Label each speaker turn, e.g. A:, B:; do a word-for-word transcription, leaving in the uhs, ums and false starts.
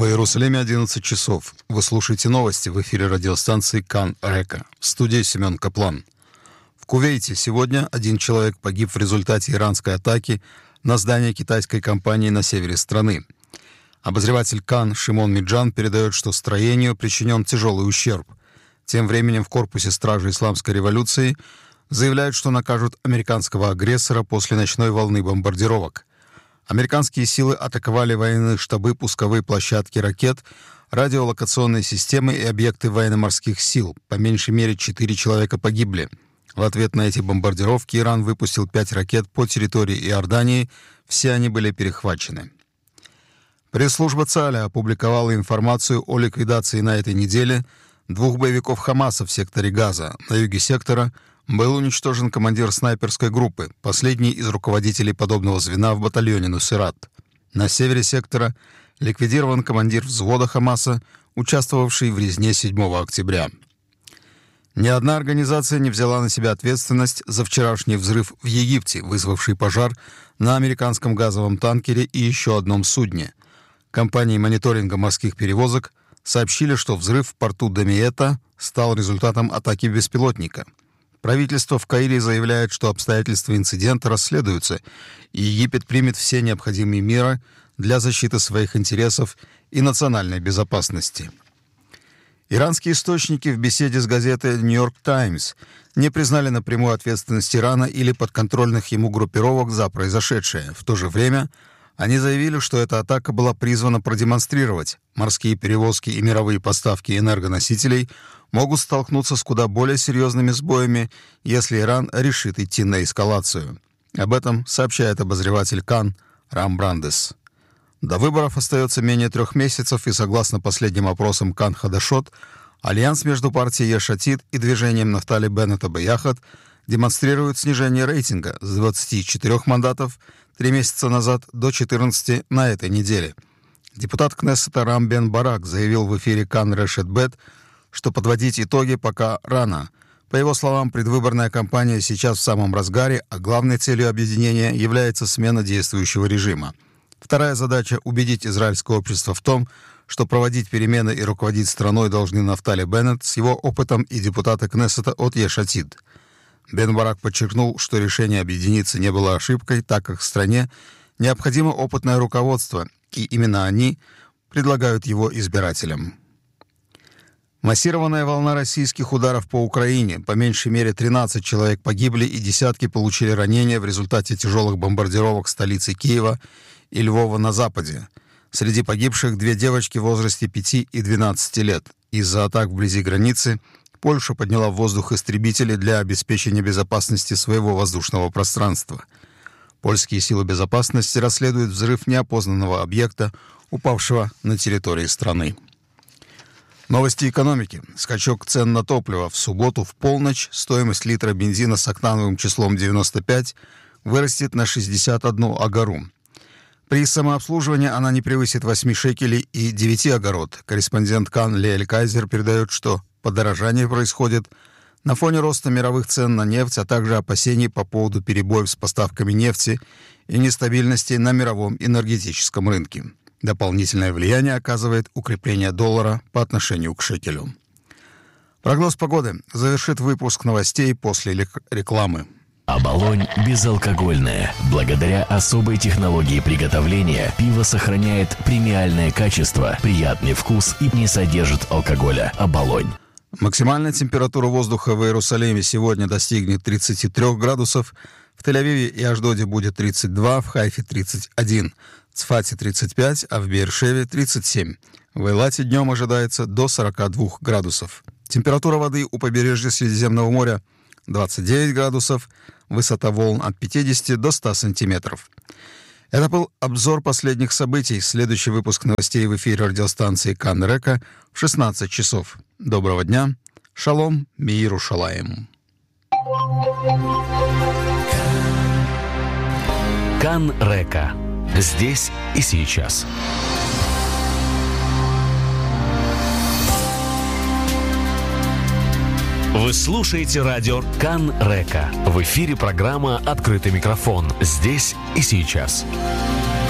A: Иерусалиме одиннадцать часов. Вы слушаете новости в эфире радиостанции Кан Река. В студии Семен Каплан. В Кувейте сегодня один человек погиб в результате иранской атаки на здание китайской компании на севере страны. Обозреватель Кан Шимон Миджан передает, что строению причинен тяжелый ущерб. Тем временем в корпусе стражи исламской революции заявляют, что накажут американского агрессора после ночной волны бомбардировок. Американские силы атаковали военные штабы, пусковые площадки ракет, радиолокационные системы и объекты военно-морских сил. По меньшей мере четыре человека погибли. В ответ на эти бомбардировки Иран выпустил пять ракет по территории Иордании. Все они были перехвачены. Пресс-служба ЦАЛЯ опубликовала информацию о ликвидации на этой неделе двух боевиков Хамаса в секторе Газа. На юге сектора был уничтожен командир снайперской группы, последний из руководителей подобного звена в батальоне Нусират. На севере сектора ликвидирован командир взвода Хамаса, участвовавший в резне седьмого октября. Ни одна организация не взяла на себя ответственность за вчерашний взрыв в Египте, вызвавший пожар на американском газовом танкере и еще одном судне. Компании мониторинга морских перевозок сообщили, что взрыв в порту Дамиета стал результатом атаки беспилотника. Правительство в Каире заявляет, что обстоятельства инцидента расследуются, и Египет примет все необходимые меры для защиты своих интересов и национальной безопасности. Иранские источники в беседе с газетой «Нью-Йорк Таймс» не признали напрямую ответственность Ирана или подконтрольных ему группировок за произошедшее. В то же время они заявили, что эта атака была призвана продемонстрировать: морские перевозки и мировые поставки энергоносителей могут столкнуться с куда более серьезными сбоями, если Иран решит идти на эскалацию. Об этом сообщает обозреватель Кан Рам Брандес. До выборов остается менее трех месяцев, и согласно последним опросам Кан Хадашот, альянс между партией Еш Атид и движением Нафтали Беннета Беяхад демонстрирует снижение рейтинга с двадцати четырёх мандатов три месяца назад до четырнадцати на этой неделе. Депутат Кнессета Рам Бен Барак заявил в эфире Кан Решет Бет, что подводить итоги пока рано. По его словам, предвыборная кампания сейчас в самом разгаре, а главной целью объединения является смена действующего режима. Вторая задача — убедить израильское общество в том, что проводить перемены и руководить страной должны Нафтали Беннет с его опытом и депутаты Кнессета от Еш Атид. Бен Барак подчеркнул, что решение объединиться не было ошибкой, так как в стране необходимо опытное руководство, и именно они предлагают его избирателям. Массированная волна российских ударов по Украине. По меньшей мере тринадцать человек погибли и десятки получили ранения в результате тяжелых бомбардировок столицы Киева и Львова на западе. Среди погибших две девочки в возрасте пяти и двенадцати лет. Из-за атак вблизи границы Польша подняла в воздух истребители для обеспечения безопасности своего воздушного пространства. Польские силы безопасности расследуют взрыв неопознанного объекта, упавшего на территории страны. Новости экономики. Скачок цен на топливо. В субботу в полночь стоимость литра бензина с октановым числом девяносто пять вырастет на шестьдесят одну агару. При самообслуживании она не превысит восьми шекелей и девяти агород. Корреспондент Кан Леэль Кайзер передает, что подорожание происходит на фоне роста мировых цен на нефть, а также опасений по поводу перебоев с поставками нефти и нестабильности на мировом энергетическом рынке. Дополнительное влияние оказывает укрепление доллара по отношению к шекелю. Прогноз погоды завершит выпуск новостей после рекламы.
B: Оболонь безалкогольное. Благодаря особой технологии приготовления пиво сохраняет премиальное качество, приятный вкус и не содержит алкоголя. Оболонь.
A: Максимальная температура воздуха в Иерусалиме сегодня достигнет тридцати трёх градусов, в Тель-Авиве и Ашдоде будет тридцать два, в Хайфе тридцать один, в Цфате тридцать пять, а в Беэр-Шеве тридцать семь. В Эйлате днем ожидается до сорока двух градусов. Температура воды у побережья Средиземного моря двадцать девять градусов, высота волн от пятидесяти до ста сантиметров. Это был обзор последних событий. Следующий выпуск новостей в эфире радиостанции Кан Река в шестнадцать часов. Доброго дня. Шалом, Мииру Шалаем.
B: Кан Река. Здесь и сейчас. Вы слушаете радио Кан Река. В эфире программа «Открытый микрофон». Здесь и сейчас.